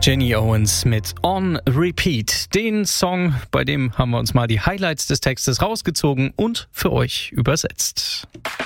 Jenny Owens mit On Repeat. Den Song, bei dem haben wir uns mal die Highlights des Textes rausgezogen und für euch übersetzt.